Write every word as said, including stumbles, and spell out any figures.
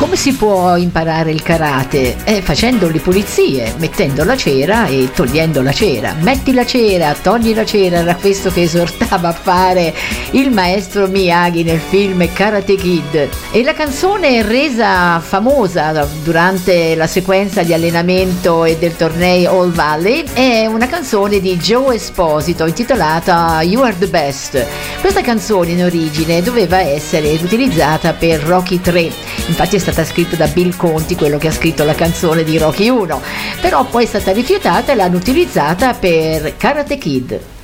come si può imparare il karate? Eh, facendo le pulizie, mettendo la cera e togliendo la cera. Metti la cera, togli la cera, era questo che esortava a fare il maestro Miyagi nel film Karate Kid. E la canzone resa famosa durante la sequenza di allenamento e del torneo All Valley è una canzone di Joe Esposito intitolata You Are the Best. Questa canzone in origine doveva essere utilizzata per Rocky tre, infatti è stata scritta da Bill Conti, quello che ha scritto la canzone di Rocky uno, però poi è stata rifiutata e l'hanno utilizzata per Karate Kid.